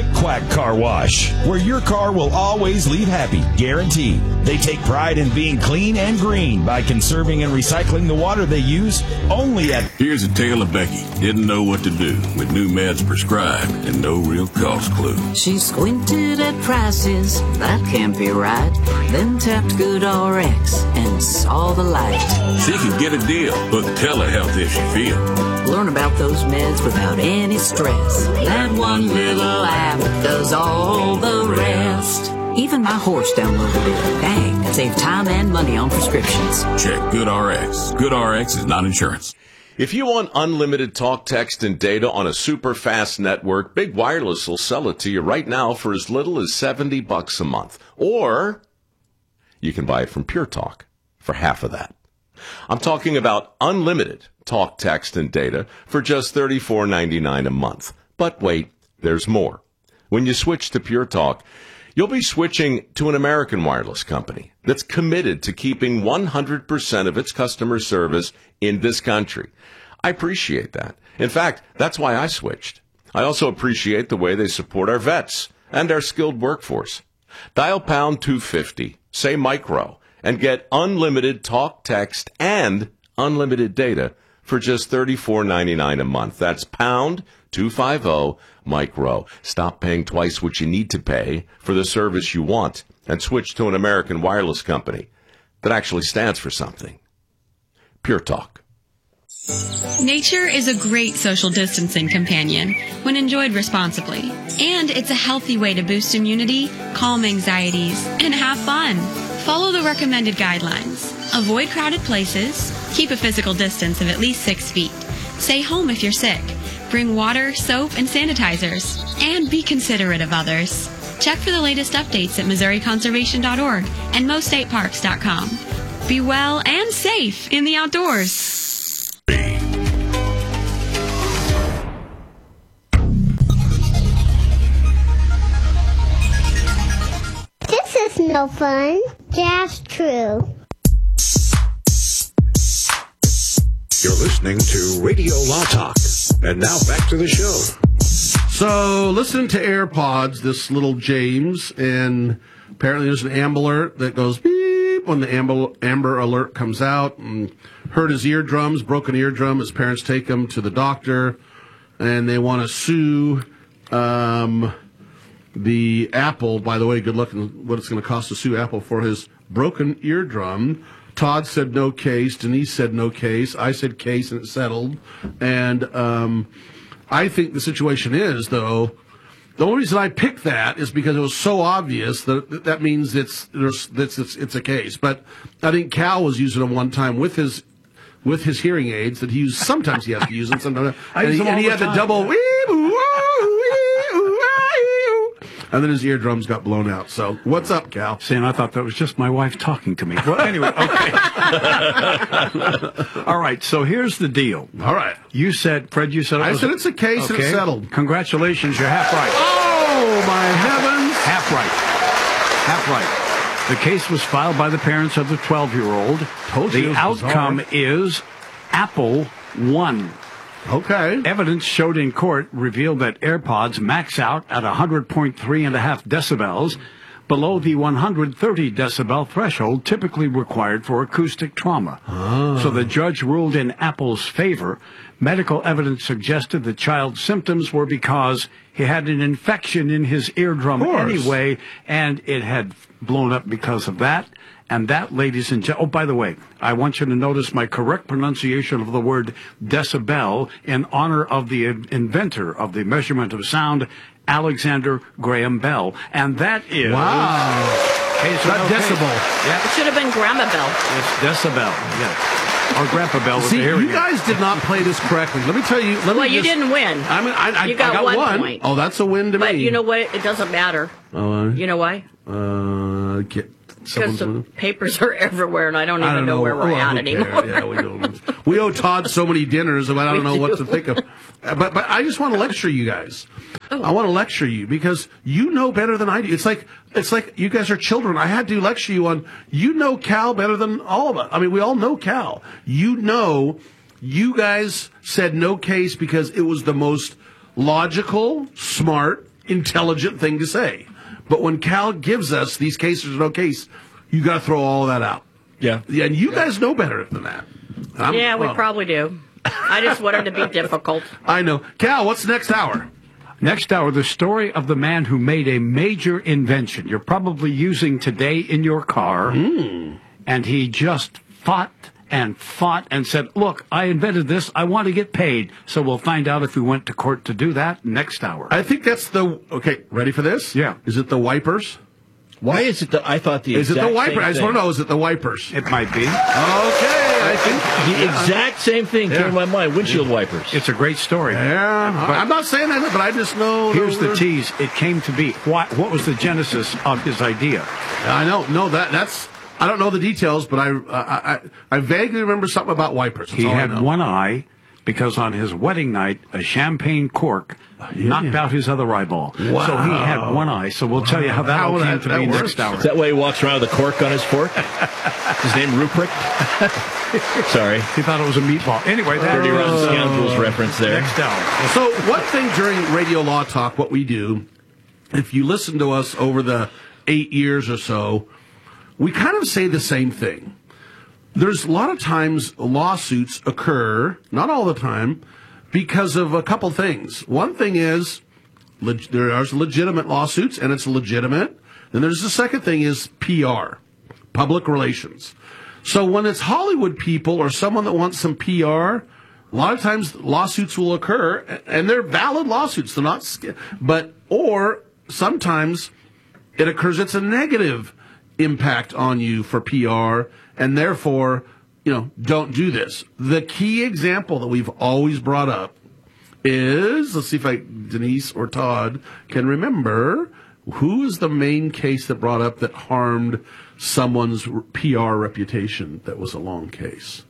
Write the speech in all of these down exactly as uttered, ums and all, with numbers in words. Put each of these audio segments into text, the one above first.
Quick Quack Car Wash, where your car will always leave happy, guaranteed. They take pride in being clean and green by conserving and recycling the water they use only at... Here's a tale of Becky. Didn't know what to do with new meds prescribed and no real cost clue. She squinted at prices, that can't be right. Then tapped Good R X and saw the light. She could get a deal, but telehealth if she feel. Learn about those meds without any stress. That one little app does all the rest. Even my horse downloaded it. Dang, save time and money on prescriptions. Check Good R X. Good R X is not insurance. If you want unlimited talk, text, and data on a super fast network, Big Wireless will sell it to you right now for as little as seventy bucks a month. Or you can buy it from Pure Talk for half of that. I'm talking about unlimited talk, text, and data for just thirty-four ninety-nine a month. But wait, there's more. When you switch to Pure Talk, you'll be switching to an American wireless company that's committed to keeping one hundred percent of its customer service in this country. I appreciate that. In fact, that's why I switched. I also appreciate the way they support our vets and our skilled workforce. Dial pound two fifty, say micro, and get unlimited talk, text, and unlimited data for just thirty-four ninety-nine a month. That's pound two fifty, micro. Stop paying twice what you need to pay for the service you want and switch to an American wireless company that actually stands for something. Pure Talk. Nature is a great social distancing companion when enjoyed responsibly. And it's a healthy way to boost immunity, calm anxieties, and have fun. Follow the recommended guidelines. Avoid crowded places. Keep a physical distance of at least six feet. Stay home if you're sick. Bring water, soap, and sanitizers. And be considerate of others. Check for the latest updates at Missouri Conservation dot org and Mo State Parks dot com. Be well and safe in the outdoors. This is no fun, just true. You're listening to Radio Law Talk. And now back to the show. So, listening to AirPods, this little James, and apparently there's an Amber Alert that goes beep when the Amber, Amber Alert comes out. And hurt his eardrums, broken eardrum. His parents take him to the doctor, and they want to sue um, the Apple. By the way, good luck in what it's going to cost to sue Apple for his broken eardrum. Todd said no case. Denise said no case. I said case, and it settled. And um, I think the situation is, though, the only reason I picked that is because it was so obvious that that means it's there's it's, it's it's a case. But I think Cal was using them one time with his with his hearing aids that he used. Sometimes he has to use them. Sometimes I and use he, them and all he the had the time. double. Wee, boo, woo, wee, ooh, ah, ee, ooh. And then his eardrums got blown out. So what's up, Cal? See, and I thought that was just my wife talking to me. Well, anyway, okay. All right, so here's the deal. All right. You said, Fred, you said it I was said it's a case and okay. it's settled. Congratulations, you're half right. Oh, my heavens. Half right. Half right. The case was filed by the parents of the twelve-year-old. Told you it The was outcome bizarre. is Apple won. Okay. Evidence showed in court revealed that AirPods max out at one hundred point three and a half decibels, below the one hundred thirty decibel threshold typically required for acoustic trauma. Oh. So the judge ruled in Apple's favor. Medical evidence suggested the child's symptoms were because he had an infection in his eardrum anyway, and it had blown up because of that. And that, ladies and gentlemen, oh, by the way, I want you to notice my correct pronunciation of the word decibel in honor of the inventor of the measurement of sound, Alexander Graham Bell. And that is... Wow. Case Not okay. decibel. Yeah. It should have been Grandma Bell. It's decibel, yes. Or Grandpa Bell with See, the hearing you aid. guys did not play this correctly. Let me tell you. Let Well, me you just, didn't win. I mean, I, I, You got I got one one. point. Oh, that's a win to But me. you know what? It doesn't matter. Oh, uh, You know why? uh, get Because someone's the winning. papers are everywhere, and I don't even I don't know, know where we're oh, at who anymore. cares? Yeah, we don't. We owe Todd so many dinners, and I don't We know what do. to think of. Uh, But but I just want to lecture you guys. Oh. I want to lecture you because you know better than I do. It's like it's like you guys are children. I had to lecture you on. You know Cal better than all of us. I mean, we all know Cal. You know, you guys said no case because it was the most logical, smart, intelligent thing to say. But when Cal gives us these cases or no case, you got to throw all of that out. Yeah. Yeah, and you guys know better than that. I'm, yeah, we well, probably do. I just want him to be difficult. I know. Cal, what's next hour? Next hour, the story of the man who made a major invention you're probably using today in your car, mm. and he just fought and fought and said, look, I invented this. I want to get paid. So we'll find out if we went to court to do that next hour. I think that's the... Okay, ready for this? Yeah. Is it the wipers? Why is it the... I thought the Is it exact the wiper? same I just thing. want to know, is it the wipers? It might be. Okay, I think... The exact same thing Yeah. came to my mind. Windshield wipers. It's a great story. Yeah, I'm not saying that, but I just know... Here's the word. tease. It came to be. What, what was the genesis of his idea? I know. No, that that's... I don't know the details, but I I, I, I vaguely remember something about wipers. That's He all I had know. one eye because on his wedding night, a champagne cork knocked out his other eyeball. Wow. So he had one eye. So we'll tell you how that How all came that- to that be works. next hour. Is that why he walks around with a cork on his fork? His name Ruprecht? Sorry. He thought it was a meatball. Anyway, that's Dirty Rotten Scoundrels reference there. next hour. So one thing during Radio Law Talk, what we do, if you listen to us over the eight years or so, we kind of say the same thing. There's a lot of times lawsuits occur, not all the time, because of a couple things. One thing is leg- there are legitimate lawsuits, and it's legitimate. Then there's the second thing is P R, public relations. So when it's Hollywood people or someone that wants some P R, a lot of times lawsuits will occur, and they're valid lawsuits. They're not, sc- but or sometimes it occurs. It's a negative impact on you for P R, and therefore, you know, don't do this. The key example that we've always brought up is, let's see if I, Denise or Todd can remember, who is the main case that brought up that harmed someone's P R reputation that was a long case?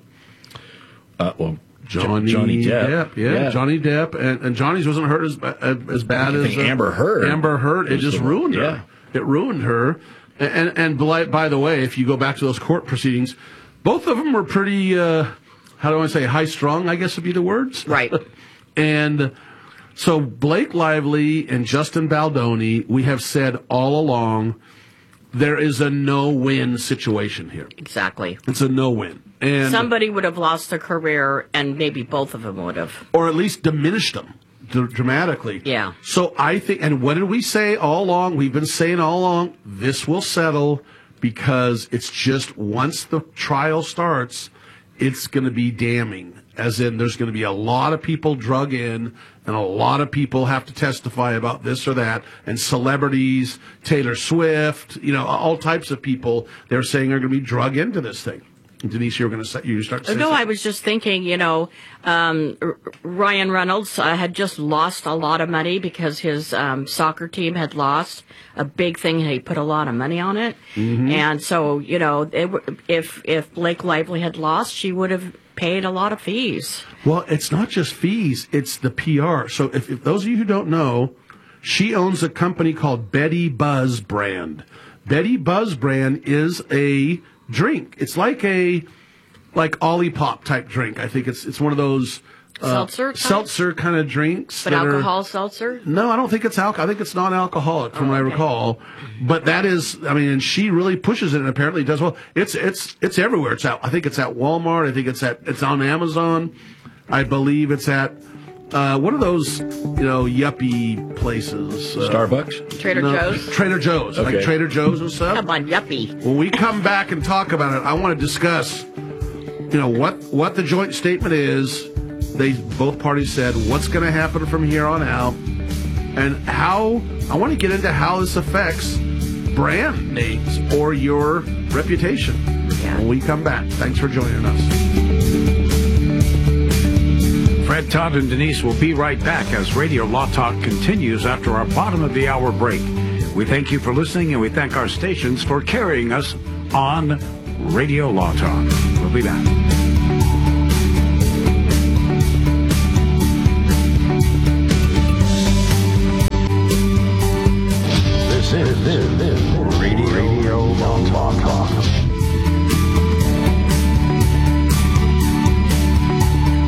Uh, well, Johnny, Johnny Depp. yeah, Yeah. Johnny Depp, and, and Johnny's wasn't hurt as ba- as bad I as think Amber Heard Amber Heard, it was just the- ruined her. yeah. It ruined her. And and by, by the way, if you go back to those court proceedings, both of them were pretty. Uh, how do I say high strung? I guess would be the words. Right. And so Blake Lively and Justin Baldoni, we have said all along, there is a no-win situation here. Exactly. It's a no-win. And Somebody would have lost their career, and maybe both of them would have. or at least diminished them dr- dramatically. Yeah. So I think, and what did we say all along? We've been saying all along, this will settle because it's just once the trial starts, it's going to be damning. As in, there's going to be a lot of people drug in, and a lot of people have to testify about this or that, and celebrities, Taylor Swift, you know, all types of people they're saying are going to be drug into this thing. Denise, you were going to say, you start to say No, something? I was just thinking, you know, um, R- Ryan Reynolds uh, had just lost a lot of money because his um, soccer team had lost a big thing. He put a lot of money on it. Mm-hmm. And so, you know, it, w- if, if Blake Lively had lost, she would have paid a lot of fees. Well, it's not just fees, it's the P R. So if, if those of you who don't know, she owns a company called Betty Buzz Brand. Betty Buzz Brand is a drink. It's like a like Ollie Pop type drink. I think it's it's one of those uh, Seltzer type? seltzer kind of drinks. But that are- alcohol seltzer? no, I don't think it's alcohol. I think it's non-alcoholic, from Oh, what I okay. recall. But that is, I mean, and she really pushes it, and apparently does well. It's it's it's everywhere. It's out. I think it's at Walmart. I think it's at it's on Amazon. I believe it's at uh, one of those, you know, yuppie places. Uh, Starbucks? Trader no, Joe's? Trader Joe's, like Okay. Trader Joe's and stuff. Come on, yuppie. When we come back and talk about it, I want to discuss, you know, what what the joint statement is. They both parties said what's going to happen from here on out, and how I want to get into how this affects brand names or your reputation. Yeah. When we come back, thanks for joining us. Fred, Todd, and Denise will be right back as Radio Law Talk continues after our bottom of the hour break. We thank you for listening, and we thank our stations for carrying us on Radio Law Talk. We'll be back. This is, this is Radio, Radio Law Talk. Commercials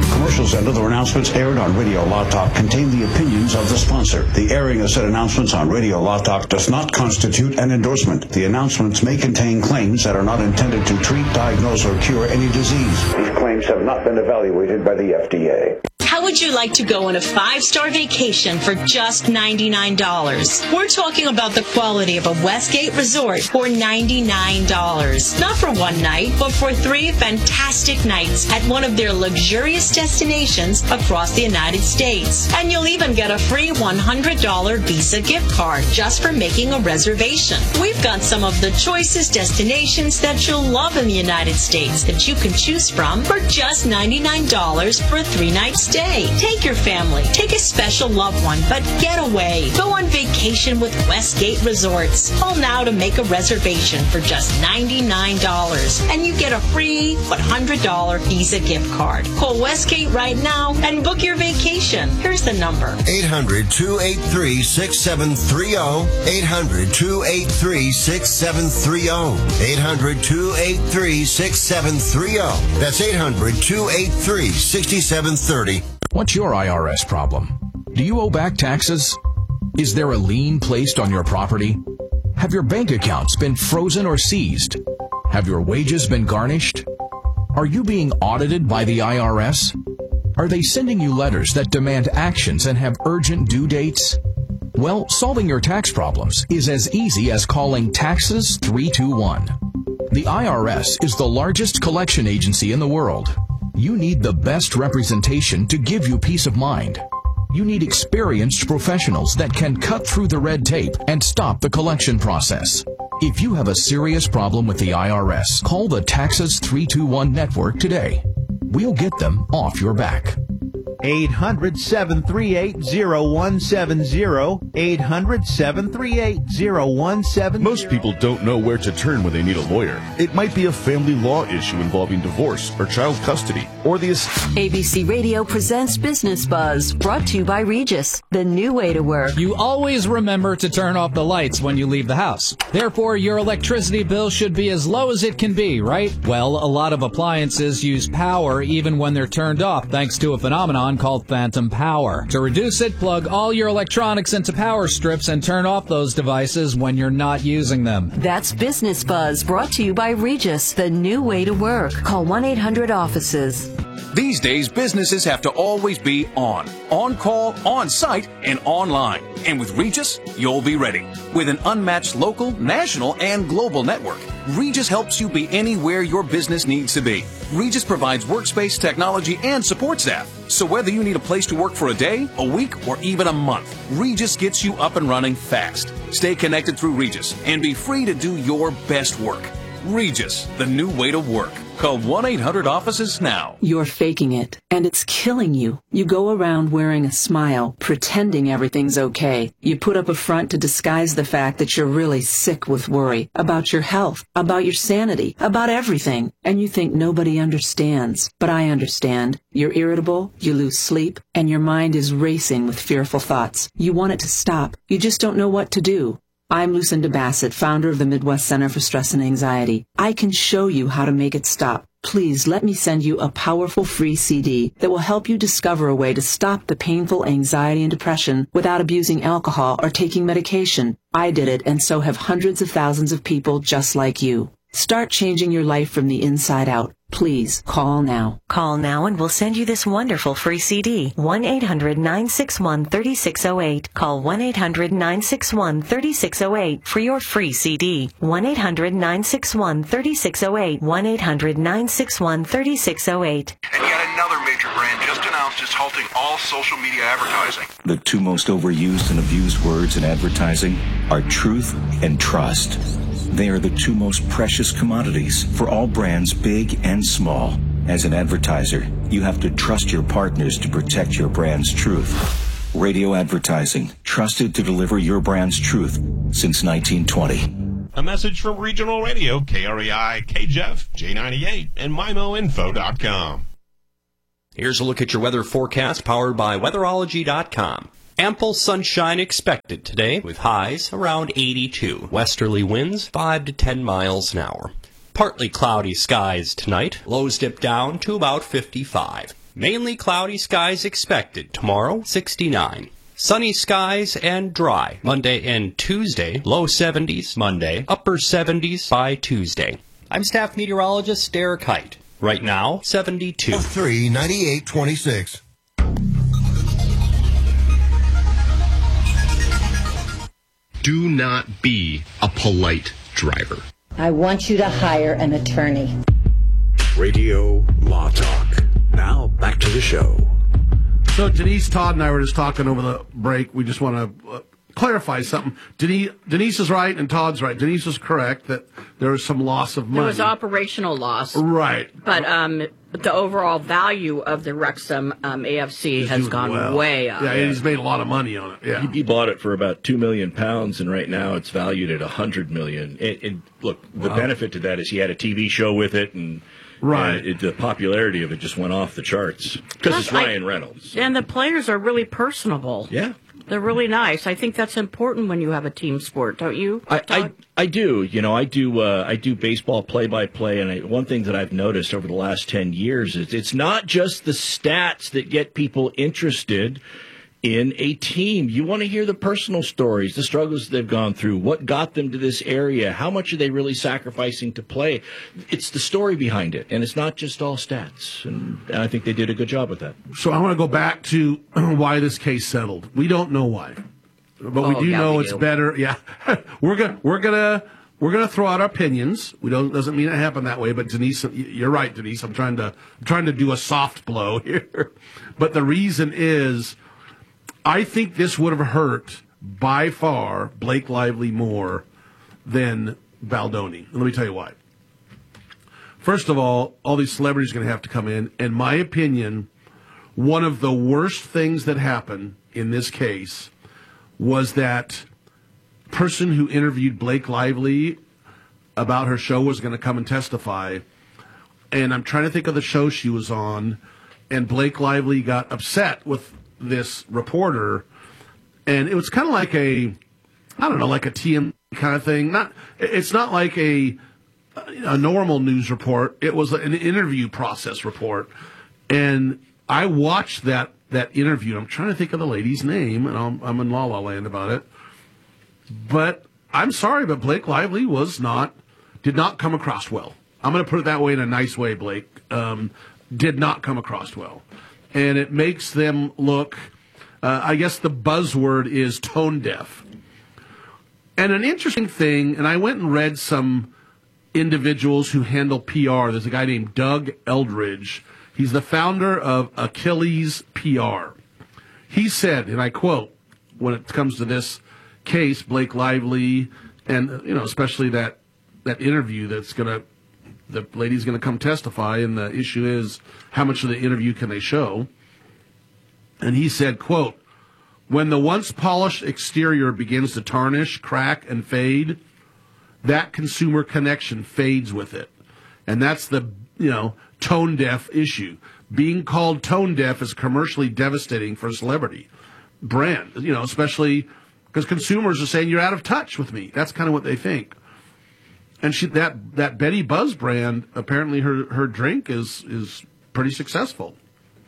commercials and other announcements aired on Radio Law Talk contain the opinions of the sponsor. The airing of said announcements on Radio Law Talk does not constitute an endorsement. The announcements may contain claims that are not intended to treat, diagnose, or cure any disease. These claims have not been evaluated by the F D A. How would you like to go on a five-star vacation for just ninety-nine dollars? We're talking about the quality of a Westgate resort for ninety-nine dollars. Not for one night, but for three fantastic nights at one of their luxurious destinations across the United States. And you'll even get a free one hundred dollars Visa gift card just for making a reservation. We've got some of the choicest destinations that you'll love in the United States that you can choose from for just ninety-nine dollars for a three-night stay. Take your family, take a special loved one, but get away. Go on vacation with Westgate Resorts. Call now to make a reservation for just ninety-nine dollars, and you get a free one hundred dollars Visa gift card. Call Westgate right now and book your vacation. Here's the number. eight hundred, two eight three, six seven three zero. eight hundred, two eight three, six seven three zero. eight hundred, two eight three, six seven three zero. That's eight hundred, two eight three, six seven three zero. What's your I R S problem? Do you owe back taxes? Is there a lien placed on your property? Have your bank accounts been frozen or seized? Have your wages been garnished? Are you being audited by the I R S? Are they sending you letters that demand actions and have urgent due dates? Well, solving your tax problems is as easy as calling Taxes three two one. The I R S is the largest collection agency in the world. You need the best representation to give you peace of mind. You need experienced professionals that can cut through the red tape and stop the collection process. If you have a serious problem with the I R S, call the Taxes three two one network today. We'll get them off your back. eight hundred, seven three eight, zero one seven zero. eight hundred, seven three eight, zero one seven zero. Most people don't know where to turn when they need a lawyer. It might be a family law issue involving divorce or child custody, or the... A B C Radio presents Business Buzz, brought to you by Regis, the new way to work. You always remember to turn off the lights when you leave the house. Therefore, your electricity bill should be as low as it can be, right? Well, a lot of appliances use power even when they're turned off, thanks to a phenomenon called phantom power. To reduce it, plug all your electronics into power strips and turn off those devices when you're not using them. That's Business Buzz, brought to you by Regis, the new way to work. Call one eight hundred offices. These days, businesses have to always be on. On call, on site, and online. And with Regis, you'll be ready. With an unmatched local, national, and global network, Regis helps you be anywhere your business needs to be. Regis provides workspace, technology, and support staff. So whether you need a place to work for a day, a week, or even a month, Regis gets you up and running fast. Stay connected through Regis and be free to do your best work. Regis, the new way to work. Call one eight hundred offices now. You're faking it, and it's killing you. You go around wearing a smile, pretending everything's okay. You put up a front to disguise the fact that you're really sick with worry about your health, about your sanity, about everything. And you think nobody understands. But I understand. You're irritable, you lose sleep, and your mind is racing with fearful thoughts. You want it to stop. You just don't know what to do. I'm Lucinda Bassett, founder of the Midwest Center for Stress and Anxiety. I can show you how to make it stop. Please let me send you a powerful free C D that will help you discover a way to stop the painful anxiety and depression without abusing alcohol or taking medication. I did it, and so have hundreds of thousands of people just like you. Start changing your life from the inside out. Please call now. Call now and we'll send you this wonderful free C D. one eight hundred, nine six one, three six zero eight. Call one eight hundred, nine six one, three six zero eight for your free C D. one eight hundred, nine six one, three six zero eight. one eight hundred, nine six one, three six zero eight. And yet another major brand just announced it's halting all social media advertising. The two most overused and abused words in advertising are truth and trust. They are the two most precious commodities for all brands, big and small. As an advertiser, you have to trust your partners to protect your brand's truth. Radio advertising, trusted to deliver your brand's truth since nineteen twenty. A message from Regional Radio, K R E I, K J E F, J ninety-eight, and M I M O info dot com. Here's a look at your weather forecast powered by weatherology dot com. Ample sunshine expected today with highs around eighty-two. Westerly winds five to ten miles an hour. Partly cloudy skies tonight. Lows dip down to about fifty-five. Mainly cloudy skies expected. Tomorrow, sixty-nine. Sunny skies and dry. Monday and Tuesday, low seventies. Monday, upper seventies by Tuesday. I'm staff meteorologist Derek Height. Right now, seventy-two. three ninety-eight twenty-six. Do not be a polite driver. I want you to hire an attorney. Radio Law Talk. Now, back to the show. So Denise, Todd, and I were just talking over the break. We just want to uh, clarify something. Denise, Denise is right, and Todd's right. Denise is correct that there was some loss of money. There was operational loss. Right. But um, the overall value of the Wrexham um, A F C He's has doing gone well. way up. Yeah, and he's made a lot of money on it. Yeah. He, he bought it for about two million pounds, and right now it's valued at a hundred million. And, and look, the Wow. benefit to that is he had a T V show with it, and Right. and it, the popularity of it just went off the charts because it's Plus, I- Ryan Reynolds. And the players are really personable. Yeah. They're really nice. I think that's important when you have a team sport, don't you? I, I I do. You know, I do. Uh, I do baseball play by play, and I, one thing that I've noticed over the last ten years is it's not just the stats that get people interested in a team. You want to hear the personal stories, the struggles they've gone through, what got them to this area, how much are they really sacrificing to play. It's the story behind it, and it's not just all stats. And, and I think they did a good job with that. So I want to go back to why this case settled. We don't know why, but we Oh, do yeah, know we it's do. better. Yeah, we're gonna we're gonna we're gonna throw out our opinions. We don't doesn't mean it happened that way. But Denise, you're right, Denise. I'm trying to I'm trying to do a soft blow here, but the reason is, I think this would have hurt by far Blake Lively more than Baldoni. And let me tell you why. First of all, all these celebrities are going to have to come in. In my opinion, one of the worst things that happened in this case was that person who interviewed Blake Lively about her show was going to come and testify. And I'm trying to think of the show she was on, and Blake Lively got upset with this reporter, and it was kind of like a, I don't know, like a T M kind of thing. Not, it's not like a a normal news report. It was an interview process report, and I watched that that interview. I'm trying to think of the lady's name, and I'm, I'm in La La Land about it. But I'm sorry, but Blake Lively was not, did not come across well. I'm going to put it that way in a nice way, Blake. Um, did not come across well. And it makes them look, uh, I guess the buzzword is tone deaf. And an interesting thing, and I went and read some individuals who handle P R. There's a guy named Doug Eldridge. He's the founder of Achilles P R. He said, and I quote, when it comes to this case, Blake Lively, and you know, especially that that interview that's going to, the lady's going to come testify, and the issue is how much of the interview can they show. And he said, quote, "When the once polished exterior begins to tarnish, crack, and fade, that consumer connection fades with it." And that's the, you know, tone deaf issue. Being called tone deaf is commercially devastating for a celebrity brand, you know, especially because consumers are saying you're out of touch with me. That's kind of what they think. And she, that that Betty Buzz brand, apparently her, her drink is is pretty successful.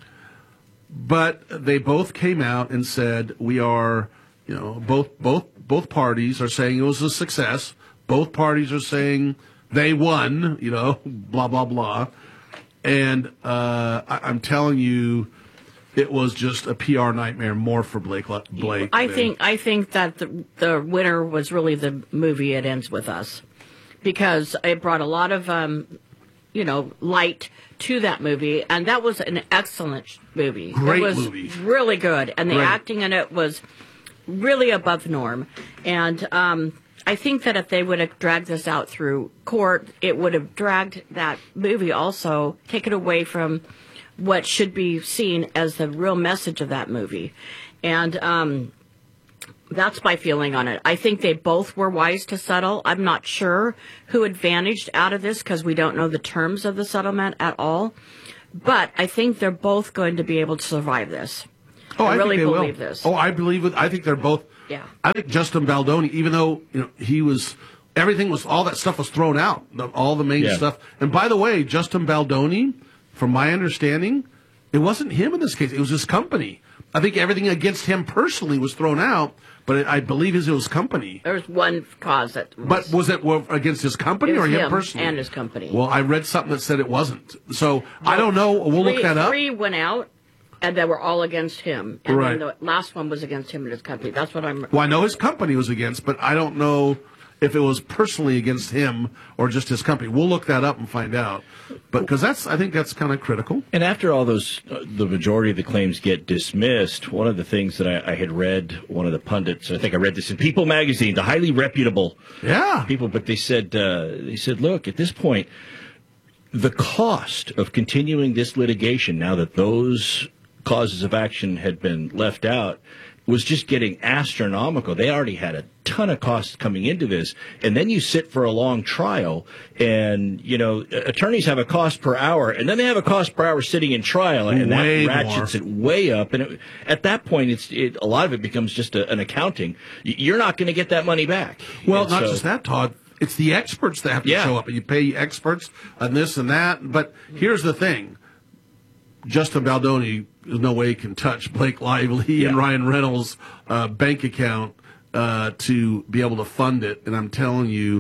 But they both came out and said, we are, you know, both both both parties are saying it was a success. Both parties are saying they won, you know, blah blah blah. And uh, I, I'm telling you, it was just a P R nightmare more for Blake. Blake. I than- think I think that the the winner was really the movie It Ends With Us, because it brought a lot of um, you know, light to that movie, and that was an excellent movie. Great it was movie. really good, and the Great. acting in it was really above norm. And um, I think that if they would have dragged this out through court, it would have dragged that movie also, taken away from what should be seen as the real message of that movie. And um, that's my feeling on it. I think they both were wise to settle. I'm not sure who advantaged out of this because we don't know the terms of the settlement at all. But I think they're both going to be able to survive this. Oh, I, I, really think they believe will. this. Oh, I believe it. I think they're both. Yeah. I think Justin Baldoni, even though you know he was, everything was, all that stuff was thrown out, the, all the main Yeah. stuff. And by the way, Justin Baldoni, from my understanding, It wasn't him in this case. It was his company. I think everything against him personally was thrown out, but it, I believe it was his company. There was one cause that was... But was it against his company It or was him, him personally? and his company. Well, I read something that said it wasn't. So I don't know. We'll three, look that up. Three went out, and they were all against him. And Right. then the last one was against him and his company. That's what I'm... Well, I know his company was against, but I don't know if it was personally against him or just his company. We'll look that up and find out. But because that's, I think that's kind of critical. And after all those, uh, the majority of the claims get dismissed, one of the things that I, I had read, one of the pundits, I think I read this in People magazine, the highly reputable yeah. people, but they said, uh, they said, look, at this point, the cost of continuing this litigation, now that those causes of action had been left out, was just getting astronomical. They already had a ton of costs coming into this, and then you sit for a long trial, and you know attorneys have a cost per hour, and then they have a cost per hour sitting in trial, and Way that ratchets more. it way up. And it, at that point, it's it, a lot of it becomes just a, an accounting. Y- You're not going to get that money back. Well, And not so- just that, Todd. It's the experts that have to Yeah. show up, and you pay experts on this and that. But here's the thing. Justin Baldoni, there's no way he can touch Blake Lively and Ryan Reynolds' uh, bank account uh, to be able to fund it. And I'm telling you,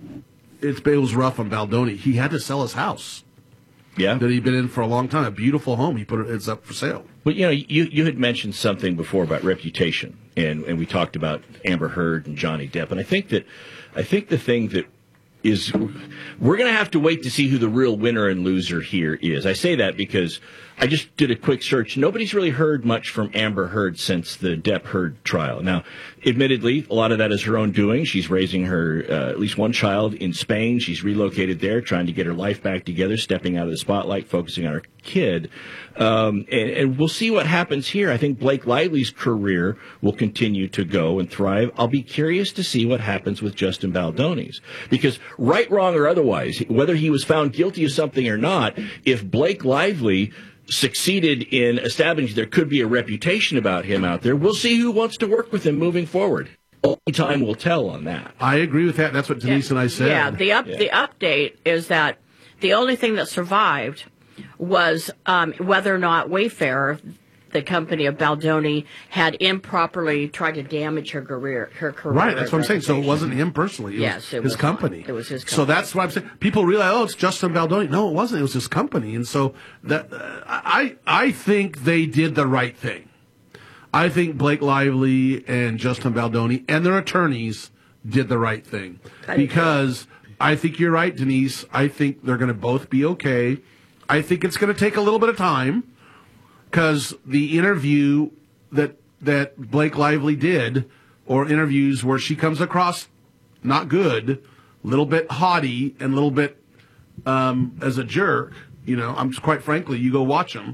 it's, it was rough on Baldoni. He had to sell his house. Yeah. That he'd been in for a long time. A beautiful home. He put it, it's up for sale. Well, you know, you, you had mentioned something before about reputation, and, and we talked about Amber Heard and Johnny Depp. And I think that I think the thing that is we're going to have to wait to see who the real winner and loser here is. I say that because I just did a quick search. Nobody's really heard much from Amber Heard since the Depp Heard trial. Now, admittedly, a lot of that is her own doing. She's raising her uh, at least one child in Spain. She's relocated there, trying to get her life back together, stepping out of the spotlight, focusing on her kid. Um, and, and we'll see what happens here. I think Blake Lively's career will continue to go and thrive. I'll be curious to see what happens with Justin Baldoni's. Because right, wrong, or otherwise, whether he was found guilty of something or not, if Blake Lively succeeded in establishing there could be a reputation about him out there, we'll see who wants to work with him moving forward. Only time will tell on that. I agree with that. That's what Denise and I said. Yeah, the up Yeah. the update is that the only thing that survived was um, whether or not Wayfair, the company of Baldoni, had improperly tried to damage her career. Her career. Right, that's what I'm saying. So it wasn't him personally. It Yes, was it his was company. not. It was his So company. that's what I'm saying. People realize, oh, it's Justin Baldoni. No, it wasn't. It was his company. And so that uh, I I think they did the right thing. I think Blake Lively and Justin Baldoni and their attorneys did the right thing. I do. Because I think you're right, Denise. I think they're going to both be okay. I think it's going to take a little bit of time because the interview that that Blake Lively did, or interviews where she comes across not good, a little bit haughty and a little bit um, as a jerk, you know, I'm just quite frankly, you go watch them.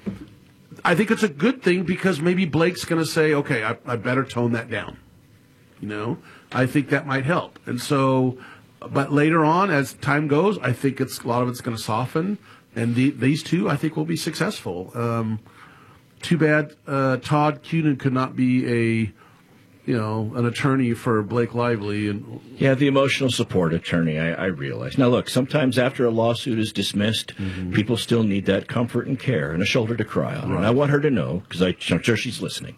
I think it's a good thing because maybe Blake's going to say, okay, I, I better tone that down. You know, I think that might help. And so, but later on, as time goes, I think it's a lot of it's going to soften. And the, these two, I think, will be successful. Um, too bad uh, Todd Cunin could not be a, you know, an attorney for Blake Lively. And Yeah, the emotional support attorney, I, I realize. Now, look, sometimes after a lawsuit is dismissed, Mm-hmm. people still need that comfort and care and a shoulder to cry on. And Right. I want her to know, because I'm sure she's listening,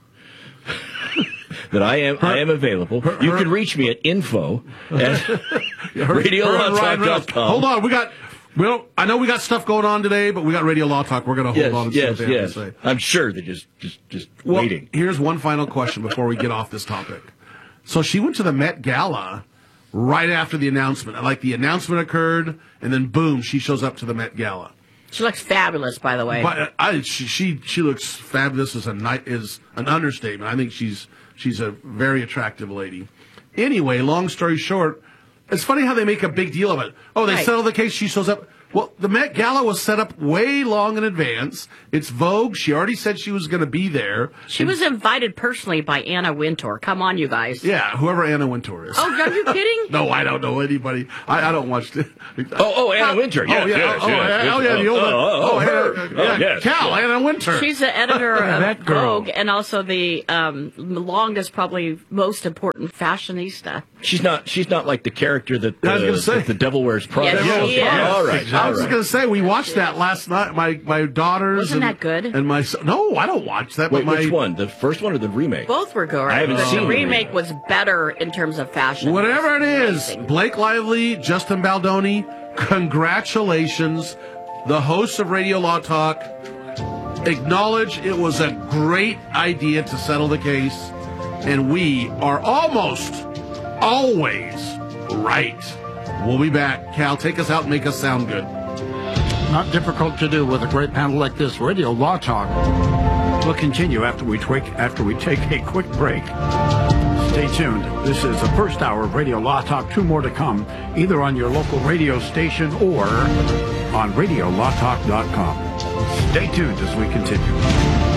that I am I am available. You can reach me at info at radio law talk dot com. Hold on, we got. Well, I know we got stuff going on today, but we got Radio Law Talk. We're going to hold Yes, on and see yes, what they have yes. to say. I'm sure they're just, just, just Well, waiting. here's one final question before we get off this topic. So she went to the Met Gala right after the announcement. Like the announcement occurred, and then boom, she shows up to the Met Gala. She looks fabulous, by the way. But I, she, she she looks fabulous. Is a night is an understatement. I think she's she's a very attractive lady. Anyway, long story short, it's funny how they make a big deal of it. Oh, they Right. settle the case. She shows up. Well, the Met Gala was set up way long in advance. It's Vogue. She already said she was going to be there. She was invited personally by Anna Wintour. Come on, you guys. Yeah, whoever Anna Wintour is. Oh, are you kidding? No, I don't know anybody. I, I don't watch it. Oh, oh, Anna Wintour. Yes, oh, yeah. yes, oh, yes, yeah. yes. Oh, yeah. The old, Oh, oh, oh, oh, her. Anna, Oh, yeah, yes, Cal, yes. Anna Wintour. She's the editor Yeah, of that girl. Vogue and also the um, longest, probably most important fashionista. She's not. She's not like the character that, I was uh, gonna say. that the Devil Wears Prada. Yes, she is. All right. I was just going to say, we watched that last night. My my daughters. Wasn't and, that good? And my son. No, I don't watch that. Wait, but my, which one? The first one or the remake? Both were good. I haven't the, seen the the remake was better in terms of fashion. Whatever it is, Amazing. Blake Lively, Justin Baldoni, congratulations. The hosts of Radio Law Talk acknowledge it was a great idea to settle the case, and we are almost always right. We'll be back. Cal, take us out and make us sound good. Not difficult to do with a great panel like this. Radio Law Talk will continue after we, twick, after we take a quick break. Stay tuned. This is the first hour of Radio Law Talk. Two more to come, either on your local radio station or on radio law talk dot com. Stay tuned as we continue.